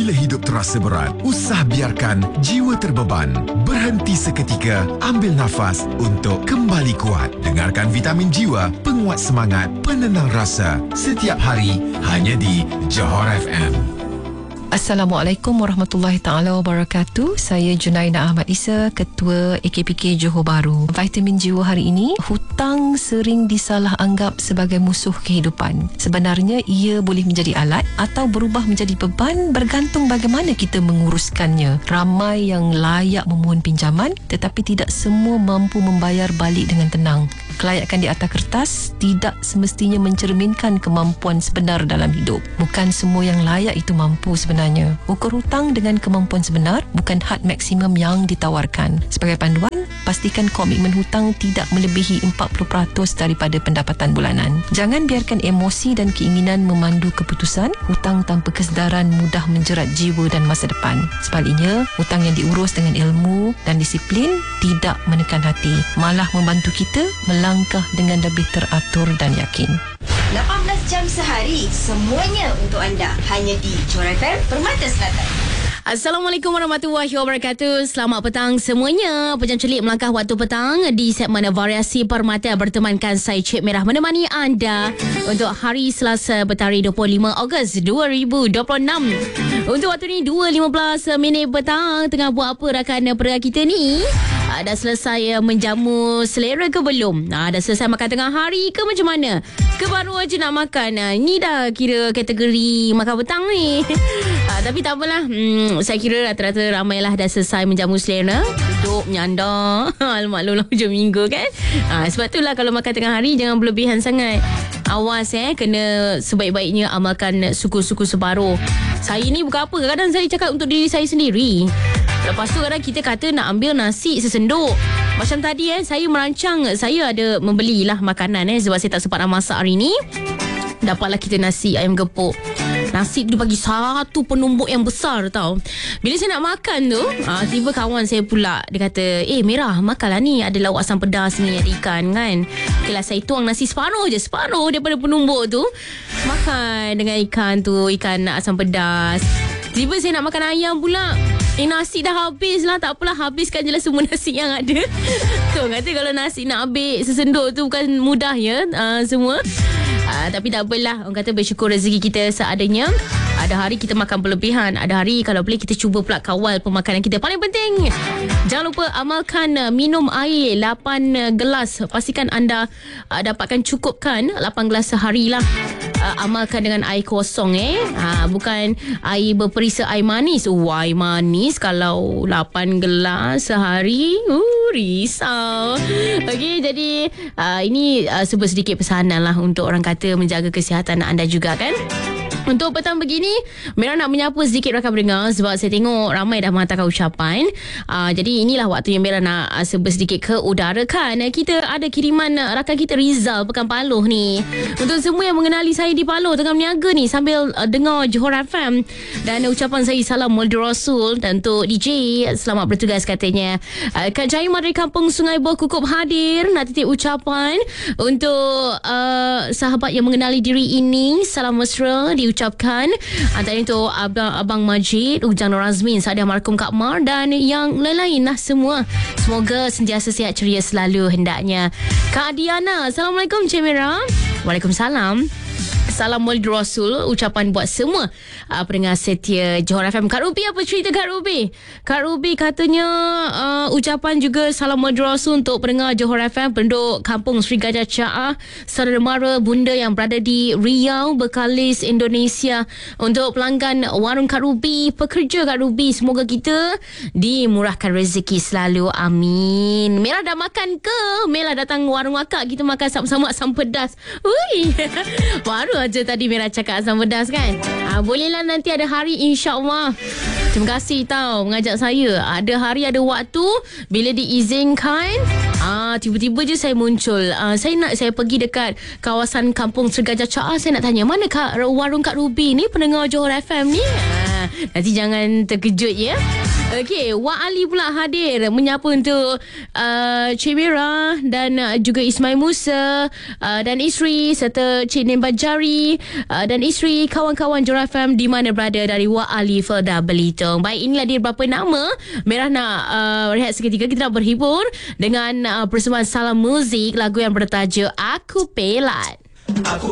Bila hidup terasa berat, usah biarkan jiwa terbeban. Berhenti seketika, ambil nafas untuk kembali kuat. Dengarkan Vitamin Jiwa, penguat semangat, penenang rasa. Setiap hari, hanya di Johor FM. Assalamualaikum warahmatullahi taala wabarakatuh. Saya Junaina Ahmad Isa, Ketua AKPK Johor Bahru. Vitamin Jiwa hari ini, hutang sering disalah anggap sebagai musuh kehidupan. Sebenarnya ia boleh menjadi alat atau berubah menjadi beban bergantung bagaimana kita menguruskannya. Ramai yang layak memohon pinjaman tetapi tidak semua mampu membayar balik dengan tenang. Kelayakan di atas kertas tidak semestinya mencerminkan kemampuan sebenar dalam hidup. Bukan semua yang layak itu mampu sebenarnya. Ukur hutang dengan kemampuan sebenar bukan had maksimum yang ditawarkan. Sebagai panduan, pastikan komitmen hutang tidak melebihi 40% daripada pendapatan bulanan. Jangan biarkan emosi dan keinginan memandu keputusan. Hutang tanpa kesedaran mudah menjerat jiwa dan masa depan. Sebaliknya, hutang yang diurus dengan ilmu dan disiplin tidak menekan hati, malah membantu kita melangkah dengan lebih teratur dan yakin. 18 jam sehari, semuanya untuk anda. Hanya di Johor FM, Permata Selatan. Assalamualaikum warahmatullahi wabarakatuh. Selamat petang semuanya. Pejam celik melangkah waktu petang di segmen Variasi Permata bertemankan saya Cik Merah menemani anda untuk hari Selasa Petari 25 Ogos 2026. Untuk waktu ni 2.15 minit petang. Tengah buat apa rakan pera kita ni? Dah selesai menjamu selera ke belum? Dah selesai makan tengah hari ke macam mana? Ke baru aja nak makan? Ni dah kira kategori makan petang ni. Tapi tak apalah. Saya kira rata-rata ramailah dah selesai menjamu selera. Duduk menyandar. Maklumlah hujung minggu kan? Sebab itulah kalau makan tengah hari jangan berlebihan sangat. Awas kena sebaik-baiknya amalkan suku-suku separuh. Saya ni bukan apa. Kadang-kadang saya cakap untuk diri saya sendiri. Lepas tu kadang kita kata nak ambil nasi sesenduk. Macam tadi saya merancang, saya ada membelilah makanan sebab saya tak sempat nak masak hari ni. Dapatlah kita nasi ayam gepuk. Nasi tu bagi satu penumbuk yang besar tau. Bila saya nak makan tu, tiba kawan saya pula, dia kata, Merah, makanlah ni, ada lauk asam pedas ni, ada ikan kan. Okeylah, saya tuang nasi separuh daripada penumbuk tu. Makan dengan ikan tu, ikan asam pedas. Tiba saya nak makan ayam pula. Nasi dah habis lah. Tak apalah, habiskan je lah semua nasi yang ada. Tu kata kalau nasi nak ambil sesenduk tu bukan mudah semua. Tapi tak apalah. Orang kata bersyukur rezeki kita seadanya. Ada hari kita makan berlebihan. Ada hari kalau boleh kita cuba pula kawal pemakanan kita. Paling penting, jangan lupa amalkan minum air 8 gelas. Pastikan anda dapatkan cukupkan 8 gelas sehari lah. Amalkan dengan air kosong bukan air berperisa air manis. Air manis kalau 8 gelas sehari, risau. Okey, jadi ini sedikit pesanan lah untuk orang kata menjaga kesihatan anda juga kan. Untuk petang begini, Merah nak menyapa sedikit rakan pendengar sebab saya tengok ramai dah mengatakan ucapan. Jadi inilah waktu yang Merah nak sedikit ke udara kan. Kita ada kiriman rakan kita Rizal Pekan Paloh ni. Untuk semua yang mengenali saya di Paloh tengah berniaga ni sambil dengar Johor FM. Dan ucapan saya salam Maulid Rasul. Dan untuk DJ, selamat bertugas katanya. Kak Jaimah dari Kampung Sungai Buah Kukup hadir nak titip ucapan untuk sahabat yang mengenali diri ini. Salam mesra diucapkan antara itu Abang Majid, Ujang Nur Azmin, Sadiah Markum Kak Mar dan yang lain-lain lah semua. Semoga sentiasa sihat ceria selalu hendaknya. Kak Diana, Assalamualaikum Cik Merah. Waalaikumsalam. Salam Maulid Rasul. Ucapan buat semua pendengar setia Johor FM. Kak Ruby, apa cerita Kak Ruby? Kak Ruby katanya ucapan juga salam Maulid Rasul untuk pendengar Johor FM, penduduk Kampung Sri Gajah Caah, saudara mara bunda yang berada di Riau, Bekalis, Indonesia. Untuk pelanggan warung Kak Ruby, pekerja Kak Ruby, semoga kita dimurahkan rezeki selalu. Amin. Merah dah makan ke? Merah datang warung akak, kita makan sama-sama asam pedas. Ui. Baru aja tadi Merah cakap asam pedas kan. Bolehlah nanti ada hari insya-Allah. Terima kasih tau mengajak saya. Ada hari ada waktu bila diizinkan, tiba-tiba je saya muncul. Saya pergi dekat kawasan Kampung Sri Gajah Caah. Saya nak tanya, mana warung Kak Ruby ni, pendengar Johor FM ni? Nanti jangan terkejut ya. Okey, Wak Ali pula hadir menyapa untuk Cik Mira dan juga Ismail Musa dan isteri serta Cik Nim Bajari dan isteri, kawan-kawan Jura FM di mana berada dari Wak Ali Felda Belitung. Baik, inilah dia beberapa nama. Merah nak rehat seketika, kita nak berhibur dengan persembahan Salam Muzik, lagu yang bertajuk Aku Pelat.